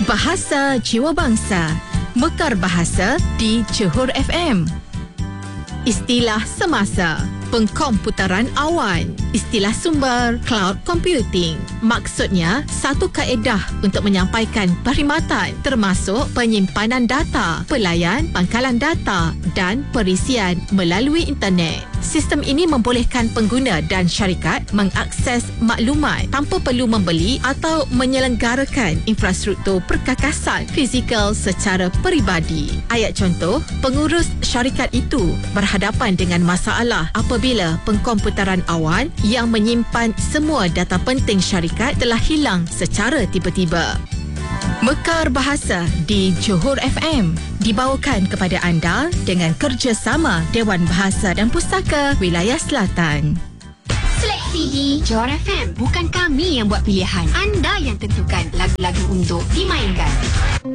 Bahasa Jiwa Bangsa, Mekar Bahasa di Johor FM. Istilah semasa, pengkomputeran awan. Istilah sumber, cloud computing. Maksudnya, satu kaedah untuk menyampaikan perkhidmatan termasuk penyimpanan data, pelayan pangkalan data dan perisian melalui internet. Sistem ini membolehkan pengguna dan syarikat mengakses maklumat tanpa perlu membeli atau menyelenggarakan infrastruktur perkakasan fizikal secara peribadi. Ayat contoh, pengurus syarikat itu berhadapan dengan masalah apabila pengkomputeran awan yang menyimpan semua data penting syarikat telah hilang secara tiba-tiba. Mekar Bahasa di Johor FM dibawakan kepada anda dengan kerjasama Dewan Bahasa dan Pustaka Wilayah Selatan. Seleksi di Johor FM. Bukan kami yang buat pilihan. Anda yang tentukan lagu-lagu untuk dimainkan.